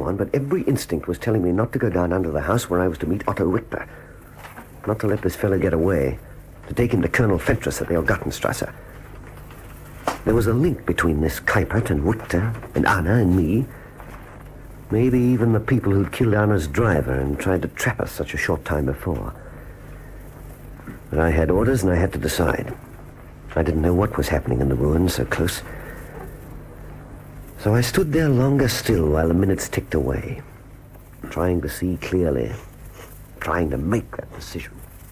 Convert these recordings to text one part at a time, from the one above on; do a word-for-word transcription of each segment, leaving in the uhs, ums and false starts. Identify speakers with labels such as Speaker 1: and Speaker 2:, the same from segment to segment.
Speaker 1: on, but every instinct was telling me not to go down under the house where I was to meet Otto Richter. Not to let this fellow get away. To take him to Colonel Fentress at the Ogartenstrasse. There was a link between this Kuipert and Richter and Anna and me. Maybe even the people who'd killed Anna's driver and tried to trap us such a short time before. But I had orders and I had to decide. I didn't know what was happening in the ruins so close. So I stood there longer still while the minutes ticked away, trying to see clearly, trying to make that decision.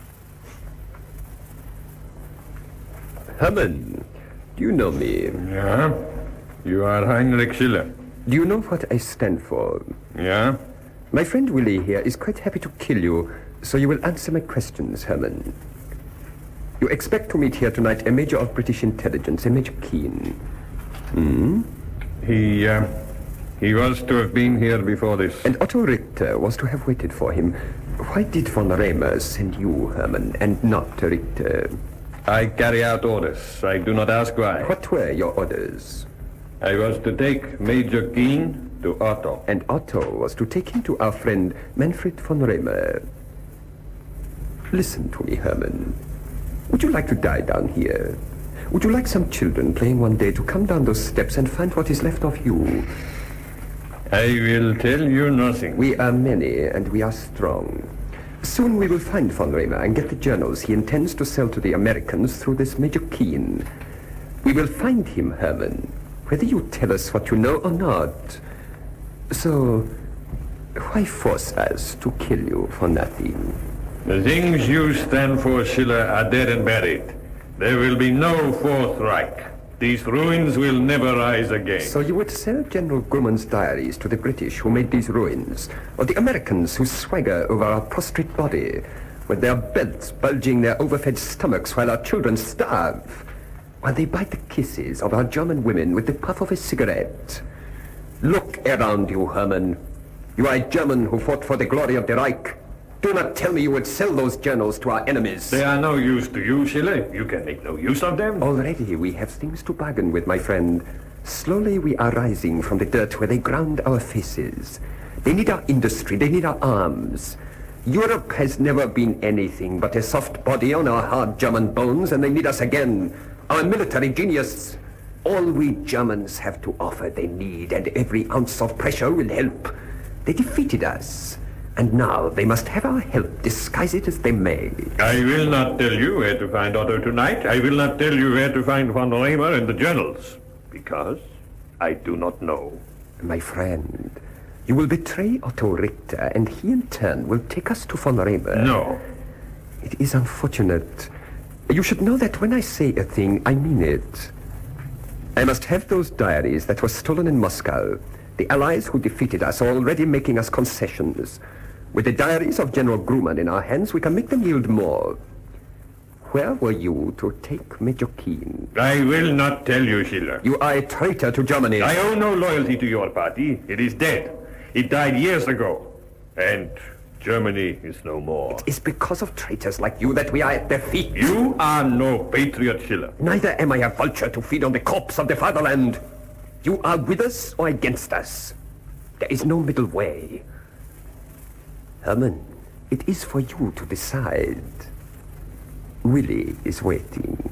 Speaker 1: Herman, do you know me?
Speaker 2: Yeah? You are Heinrich Schiller.
Speaker 1: Do you know what I stand for?
Speaker 2: Yeah?
Speaker 1: My friend Willie here is quite happy to kill you, so you will answer my questions, Herman. You expect to meet here tonight a major of British intelligence, a Major Keane. Hmm?
Speaker 2: He, uh, he was to have been here before this.
Speaker 1: And Otto Richter was to have waited for him. Why did von Raymer send you, Herman, and not Richter?
Speaker 2: I carry out orders. I do not ask why.
Speaker 1: What were your orders?
Speaker 2: I was to take Major Keane to Otto.
Speaker 1: And Otto was to take him to our friend Manfred von Raymer. Listen to me, Herman. Would you like to die down here? Would you like some children playing one day to come down those steps and find what is left of you?
Speaker 2: I will tell you nothing.
Speaker 1: We are many, and we are strong. Soon we will find von Raymer and get the journals he intends to sell to the Americans through this Major Keane. We will find him, Herman, whether you tell us what you know or not. So, why force us to kill you for nothing?
Speaker 2: The things you stand for, Schiller, are dead and buried. There will be no Fourth Reich. These ruins will never rise again.
Speaker 1: So you would sell General Grumman's diaries to the British who made these ruins, or the Americans who swagger over our prostrate body, with their belts bulging their overfed stomachs while our children starve, while they bite the kisses of our German women with the puff of a cigarette. Look around you, Herman. You are a German who fought for the glory of the Reich. Do not tell me you would sell those journals to our enemies.
Speaker 2: They are no use to you, Schiller. You can make no use of them.
Speaker 1: Already we have things to bargain with, my friend. Slowly we are rising from the dirt where they ground our faces. They need our industry. They need our arms. Europe has never been anything but a soft body on our hard German bones, and they need us again. Our military genius. All we Germans have to offer they need, and every ounce of pressure will help. They defeated us. And now they must have our help, disguise it as they may.
Speaker 2: I will not tell you where to find Otto tonight. I will not tell you where to find von Raymer in the journals. Because I do not know.
Speaker 1: My friend, you will betray Otto Richter, and he in turn will take us to von Raymer.
Speaker 2: No.
Speaker 1: It is unfortunate. You should know that when I say a thing, I mean it. I must have those diaries that were stolen in Moscow. The allies who defeated us are already making us concessions. With the diaries of General Grumman in our hands, we can make them yield more. Where were you to take Major Keane?
Speaker 2: I will not tell you, Schiller.
Speaker 1: You are a traitor to Germany.
Speaker 2: I owe no loyalty to your party. It is dead. It died years ago. And Germany is no more.
Speaker 1: It is because of traitors like you that we are at their feet.
Speaker 2: You are no patriot, Schiller.
Speaker 1: Neither am I a vulture to feed on the corpse of the fatherland. You are with us or against us. There is no middle way. Herman, it is for you to decide. Willie is waiting.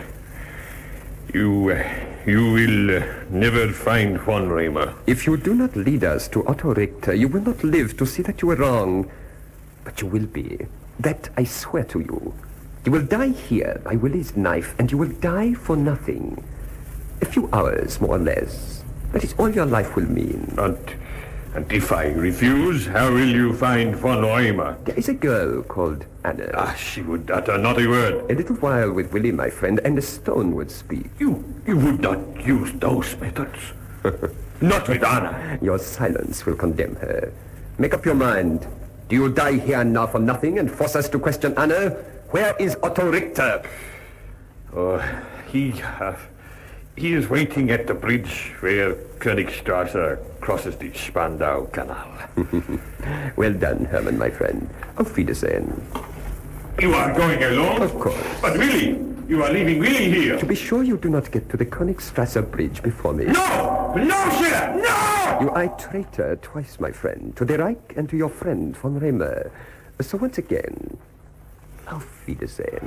Speaker 2: You, uh, you will uh, never find von Raymer.
Speaker 1: If you do not lead us to Otto Richter, you will not live to see that you are wrong. But you will be. That I swear to you. You will die here by Willie's knife, and you will die for nothing. A few hours, more or less. That is all your life will mean.
Speaker 2: And, and if I refuse, how will you find von Raymer?
Speaker 1: There is a girl called Anna.
Speaker 2: Ah, she would utter not a word.
Speaker 1: A little while with Willie, my friend, and a stone would speak.
Speaker 2: You, you would not use those methods. Not with Anna.
Speaker 1: Your silence will condemn her. Make up your mind. Do you die here now for nothing and force us to question Anna? Where is Otto Richter?
Speaker 2: Oh, he... Uh, He is waiting at the bridge where Königstrasse crosses the Spandau Canal.
Speaker 1: Well done, Herman, my friend. Auf Wiedersehen.
Speaker 2: You are going alone?
Speaker 1: Of course.
Speaker 2: But Willie, you are leaving Willie here.
Speaker 1: To be sure you do not get to the Königstrasse bridge before me.
Speaker 2: No! No, Schiller! No!
Speaker 1: You are a traitor twice, my friend, to the Reich and to your friend von Remer. So once again, auf Wiedersehen.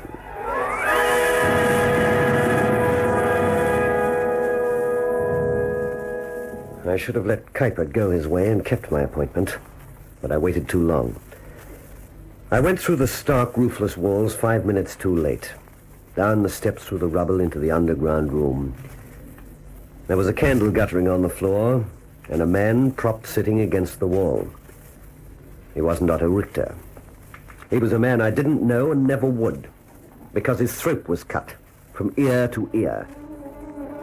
Speaker 3: I should have let Kuiper go his way and kept my appointment, but I waited too long. I went through the stark, roofless walls five minutes too late, down the steps through the rubble into the underground room. There was a candle guttering on the floor, and a man propped sitting against the wall. He wasn't Otto Richter. He was a man I didn't know and never would, because his throat was cut from ear to ear.